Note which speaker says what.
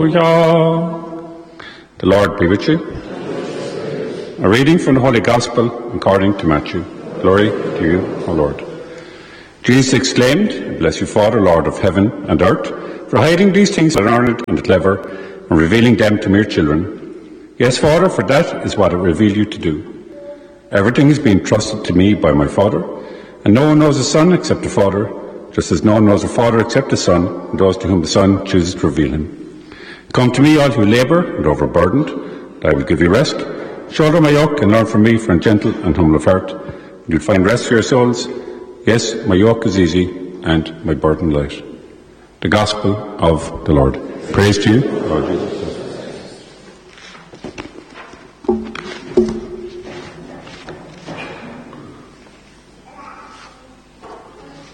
Speaker 1: Hallelujah. The Lord be with you. A reading from the Holy Gospel according to Matthew. Glory to you, O Lord. Jesus exclaimed, "Bless you, Father, Lord of heaven and earth, for hiding these things that are learned and clever and revealing them to mere children. Yes, Father, for that is what I reveal you to do. Everything is being trusted to me by my Father, and no one knows the Son except the Father, just as no one knows the Father except the Son, and those to whom the Son chooses to reveal him. Come to me, all who labour and overburdened, and I will give you rest. Shoulder my yoke and learn from me, for I am gentle and humble of heart, and you'll find rest for your souls. Yes, my yoke is easy and my burden light." The Gospel of the Lord. Praise to you, Lord Jesus.